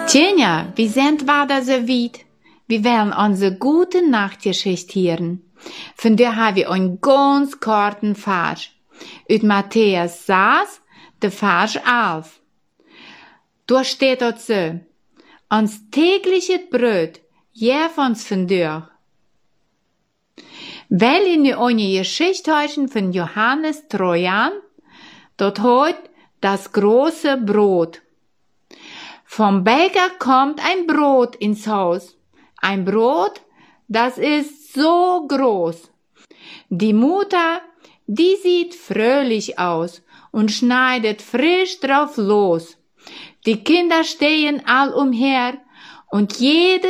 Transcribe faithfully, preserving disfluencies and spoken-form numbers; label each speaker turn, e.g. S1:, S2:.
S1: Tjenja, wir sind wieder so weit. Wir werden unsere gute Nachtgeschichte hören. Von der haben wir einen ganz kurzen Vers. Uit Matthäus sechs, der Vers elf. Da steht dort so: Ons tägliches Brot, gib uns vandaag. Weil ihr nu eine Geschichte hören von Johannes Trojan, dort heute das große Brot. Vom Bäcker kommt ein Brot ins Haus. Ein Brot, das ist so groß. Die Mutter, die sieht fröhlich aus und schneidet frisch drauf los. Die Kinder stehen all umher und jede